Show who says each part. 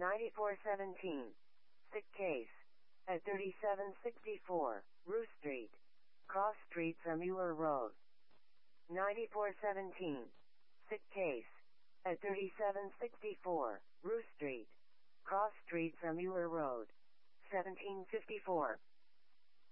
Speaker 1: 9417. Sick case. At 3764, Rue Street. Cross Street from Mueller Road. 9417. Sick case. At 3764, Rue Street. Cross Street from Mueller Road. 1754.